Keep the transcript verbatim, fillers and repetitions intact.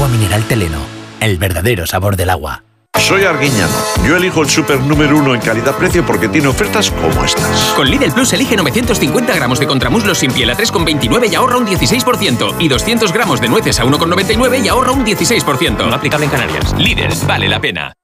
mineral Teleno, el verdadero sabor del agua. Soy Arguiñano. Yo elijo el súper número uno en calidad-precio porque tiene ofertas como estas. Con Lidl Plus elige novecientos cincuenta gramos de contramuslos sin piel a tres con veintinueve y ahorra un dieciséis por ciento. Y doscientos gramos de nueces a uno con noventa y nueve y ahorra un dieciséis por ciento. No aplicable en Canarias. Lidl, vale la pena.